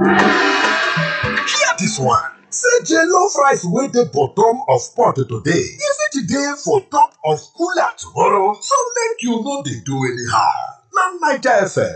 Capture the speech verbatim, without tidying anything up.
Hear dis one. Say jollof rice wey dey bottom of pot today, e fit dey for top of cooler tomorrow, so make you no dey do anyhow. Na Naija F M